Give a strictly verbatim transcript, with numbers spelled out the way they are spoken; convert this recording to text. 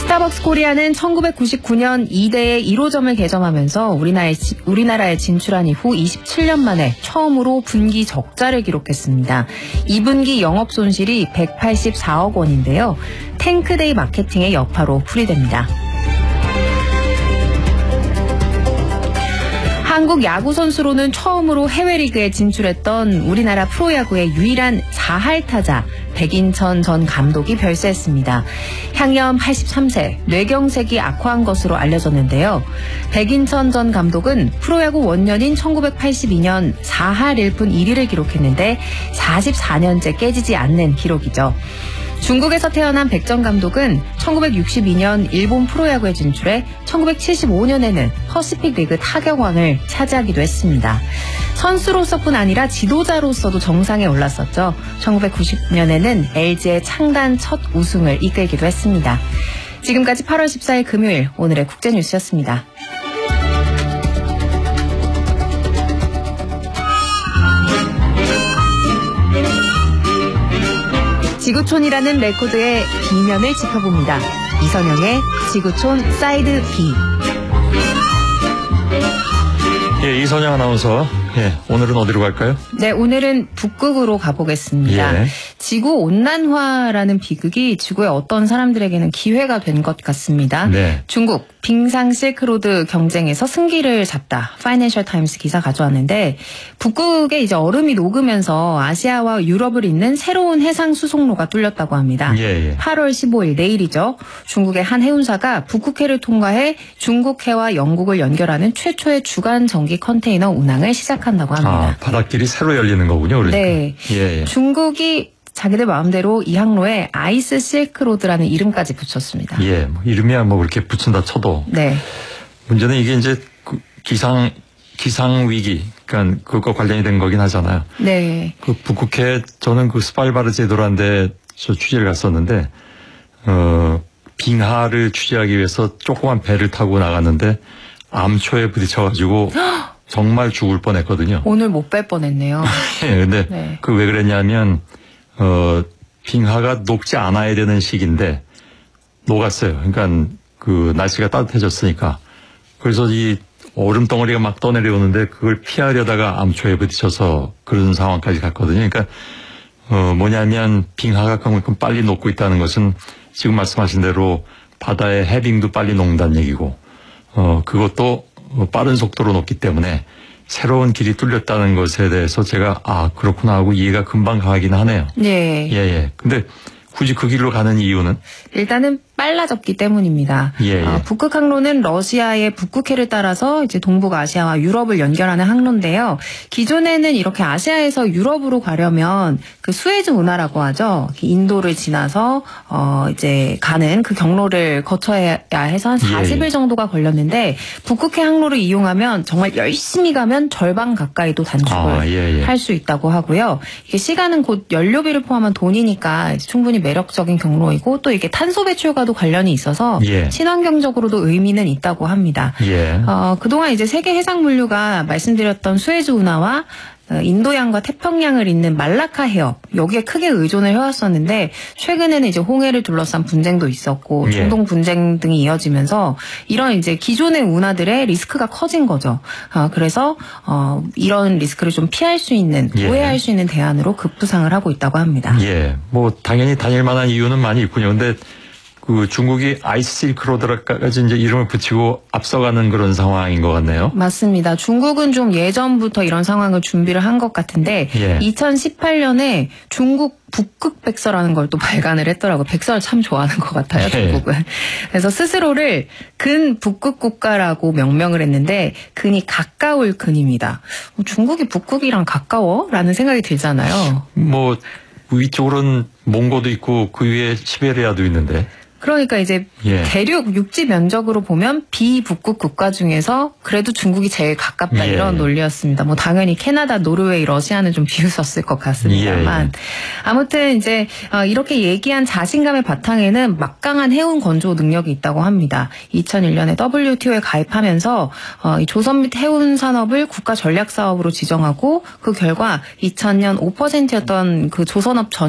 스타벅스 코리아는 천구백구십구 년 이 대의 일 호점을 개점하면서 우리나라에, 우리나라에 진출한 이후 이십칠 년 만에 처음으로 분기 적자를 기록했습니다. 이 분기 영업 손실이 백팔십사억 원인데요. 탱크데이 마케팅의 여파로 풀이됩니다. 한국 야구 선수로는 처음으로 해외 리그에 진출했던 우리나라 프로야구의 유일한 사할 타자 백인천 전 감독이 별세했습니다. 향년 팔십삼 세, 뇌경색이 악화한 것으로 알려졌는데요. 백인천 전 감독은 프로야구 원년인 천구백팔십이 년 사할 일 분 일 위를 기록했는데 사십사 년째 깨지지 않는 기록이죠. 중국에서 태어난 백 전 감독은 천구백육십이 년 일본 프로야구에 진출해 천구백칠십오 년에는 퍼시픽 리그 타격왕을 차지하기도 했습니다. 선수로서뿐 아니라 지도자로서도 정상에 올랐었죠. 천구백구십 년에는 엘지의 창단 첫 우승을 이끌기도 했습니다. 지금까지 팔월 십사일 금요일 오늘의 국제뉴스였습니다. 지구촌이라는 레코드의 B면을 짚어봅니다. 이선영의 지구촌 사이드 B. 예, 이선영 아나운서. 예, 오늘은 어디로 갈까요? 네, 오늘은 북극으로 가보겠습니다. 예. 지구온난화라는 비극이 지구의 어떤 사람들에게는 기회가 된 것 같습니다. 네. 중국 빙상 실크로드 경쟁에서 승기를 잡다. 파이낸셜 타임스 기사 가져왔는데 북극에 이제 얼음이 녹으면서 아시아와 유럽을 잇는 새로운 해상 수송로가 뚫렸다고 합니다. 예, 예. 팔월 십오일 내일이죠. 중국의 한 해운사가 북극해를 통과해 중국해와 영국을 연결하는 최초의 주간 전기 컨테이너 운항을 시작한다고 합니다. 아, 바닷길이 새로 열리는 거군요, 그러니까. 네. 예, 예. 중국이 자기들 마음대로 이 항로에 아이스 실크로드라는 이름까지 붙였습니다. 예, 뭐 이름이야 뭐 그렇게 붙인다 쳐도. 네. 문제는 이게 이제 그 기상, 기상 위기, 그러니까 그것과 관련이 된 거긴 하잖아요. 네. 그 북극해, 저는 그 스발바르 제도라는데 저 취재를 갔었는데, 어, 빙하를 취재하기 위해서 조그만 배를 타고 나갔는데, 암초에 부딪혀가지고, 정말 죽을 뻔했거든요. 오늘 못 뺄 뻔했네요. 예, 근데 네. 그 왜 그랬냐면 어 빙하가 녹지 않아야 되는 시기인데 녹았어요. 그러니까 그 날씨가 따뜻해졌으니까. 그래서 이 얼음 덩어리가 막 떠내려오는데 그걸 피하려다가 암초에 부딪혀서 그런 상황까지 갔거든요. 그러니까 어 뭐냐면 빙하가 그만큼 빨리 녹고 있다는 것은 지금 말씀하신 대로 바다의 해빙도 빨리 녹는다는 얘기고 어 그것도 빠른 속도로 녹기 때문에 새로운 길이 뚫렸다는 것에 대해서 제가 아 그렇구나 하고 이해가 금방 가긴 하네요. 네. 예예. 예. 근데 굳이 그 길로 가는 이유는? 일단은 빨라졌기 때문입니다. 예, 예. 어, 북극 항로는 러시아의 북극해를 따라서 이제 동북아시아와 유럽을 연결하는 항로인데요. 기존에는 이렇게 아시아에서 유럽으로 가려면 그 수에즈 운하라고 하죠. 인도를 지나서 어 이제 가는 그 경로를 거쳐야 해서 한 사십 일 예, 예. 정도가 걸렸는데 북극해 항로를 이용하면 정말 열심히 가면 절반 가까이도 단축을 아, 예, 예. 할 수 있다고 하고요. 이게 시간은 곧 연료비를 포함한 돈이니까 충분히 매력적인 경로이고 또 이게 탄소 배출과도 관련이 있어서 예. 친환경적으로도 의미는 있다고 합니다. 예. 어, 그동안 이제 세계 해상 물류가 말씀드렸던 수에즈 운하와 인도양과 태평양을 잇는 말라카 해협 여기에 크게 의존을 해왔었는데 최근에는 이제 홍해를 둘러싼 분쟁도 있었고 예. 중동 분쟁 등이 이어지면서 이런 이제 기존의 운하들의 리스크가 커진 거죠. 어, 그래서 어, 이런 리스크를 좀 피할 수 있는 예. 우회할 수 있는 대안으로 급부상을 하고 있다고 합니다. 예. 뭐 당연히 다닐 만한 이유는 많이 있군요. 근데 그 중국이 아이스 실크로드까지 이제 이름을 붙이고 앞서가는 그런 상황인 것 같네요. 맞습니다. 중국은 좀 예전부터 이런 상황을 준비를 한 것 같은데 예. 이천십팔 년에 중국 북극 백서라는 걸 또 발간을 했더라고요. 백서를 참 좋아하는 것 같아요, 예. 중국은. 그래서 스스로를 근 북극 국가라고 명명을 했는데 근이 가까울 근입니다. 중국이 북극이랑 가까워? 라는 생각이 들잖아요. 뭐 위쪽으로는 몽고도 있고 그 위에 시베리아도 있는데. 그러니까 이제 예. 대륙 육지 면적으로 보면 비북극 국가 중에서 그래도 중국이 제일 가깝다 예. 이런 논리였습니다. 뭐 당연히 캐나다, 노르웨이, 러시아는 좀 비웃었을 것 같습니다만 예. 예. 아무튼 이제 이렇게 얘기한 자신감의 바탕에는 막강한 해운 건조 능력이 있다고 합니다. 이천일 년에 더블유티오에 가입하면서 이 조선 및 해운 산업을 국가 전략 사업으로 지정하고 그 결과 이천 년 오 퍼센트였던 그 조선업 전